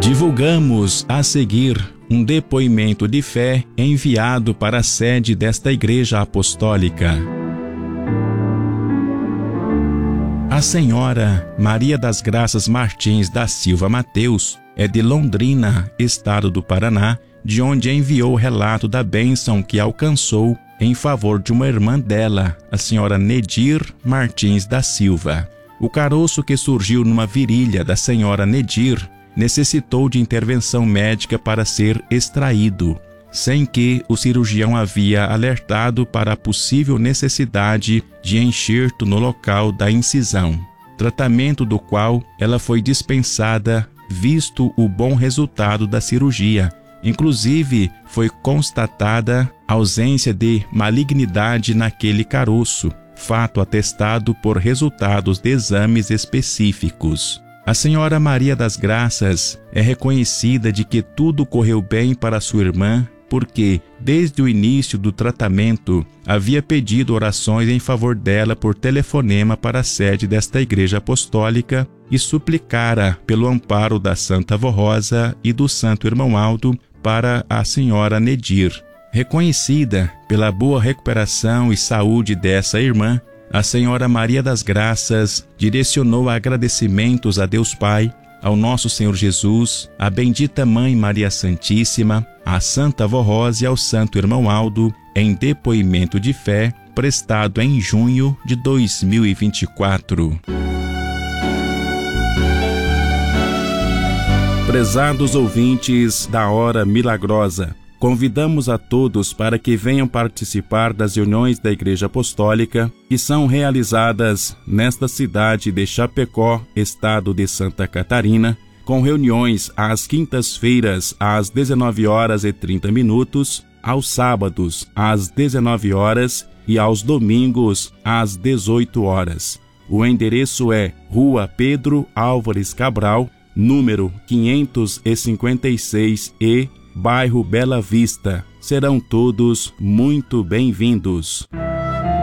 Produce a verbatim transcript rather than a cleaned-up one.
Divulgamos a seguir um depoimento de fé enviado para a sede desta Igreja Apostólica. A senhora Maria das Graças Martins da Silva Mateus é de Londrina, estado do Paraná, de onde enviou o relato da bênção que alcançou em favor de uma irmã dela, a senhora Nedir Martins da Silva. O caroço que surgiu numa virilha da senhora Nedir necessitou de intervenção médica para ser extraído, sem que o cirurgião havia alertado para a possível necessidade de enxerto no local da incisão, tratamento do qual ela foi dispensada, visto o bom resultado da cirurgia. Inclusive, foi constatada ausência de malignidade naquele caroço, fato atestado por resultados de exames específicos. A senhora Maria das Graças é reconhecida de que tudo correu bem para sua irmã, porque, desde o início do tratamento, havia pedido orações em favor dela por telefonema para a sede desta Igreja Apostólica e suplicara pelo amparo da Santa Avó Rosa e do Santo Irmão Aldo para a senhora Nedir. Reconhecida pela boa recuperação e saúde dessa irmã, a senhora Maria das Graças direcionou agradecimentos a Deus Pai, ao nosso Senhor Jesus, à bendita Mãe Maria Santíssima, à Santa Avó Rosa e ao Santo Irmão Aldo, em depoimento de fé prestado em junho de dois mil e vinte e quatro. Prezados ouvintes da Hora Milagrosa, convidamos a todos para que venham participar das reuniões da Igreja Apostólica que são realizadas nesta cidade de Chapecó, estado de Santa Catarina, com reuniões às quintas-feiras às dezenove horas e trinta minutos, aos sábados às dezenove horas e aos domingos às dezoito horas. O endereço é Rua Pedro Álvares Cabral, número quinhentos e cinquenta e seis E, bairro Bela Vista. Serão todos muito bem-vindos.